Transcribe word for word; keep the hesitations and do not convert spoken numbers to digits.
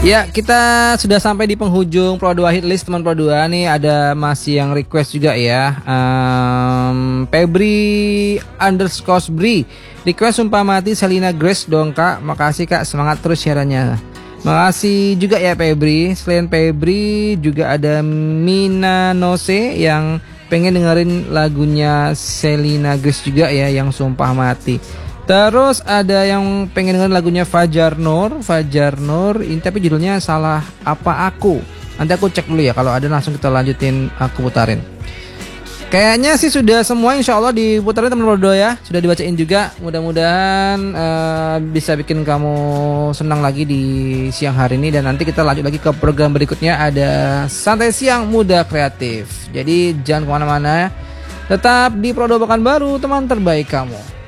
Ya, kita sudah sampai di penghujung Pro dua hit list teman Pro dua. Nih ada masih yang request juga ya. um, Febri underscore Bri request Sumpah Mati Selena Grace dong kak. Makasih kak, semangat terus siarannya. Makasih juga ya Febri. Selain Febri juga ada Mina Nose yang pengen dengerin lagunya Selena Grace juga ya, yang Sumpah Mati. Terus ada yang pengen dengerin lagunya Fajar Nur, Fajar Nur, ini tapi judulnya Salah Apa Aku. Nanti aku cek dulu ya, kalau ada langsung kita lanjutin, aku putarin. Kayaknya sih sudah semua insya Allah diputarin teman-teman berdua ya. Sudah dibacain juga. Mudah-mudahan uh, bisa bikin kamu senang lagi di siang hari ini. Dan nanti kita lanjut lagi ke program berikutnya. Ada Santai Siang Muda Kreatif. Jadi jangan kemana-mana. Tetap di Pro dua Pekanbaru, teman terbaik kamu.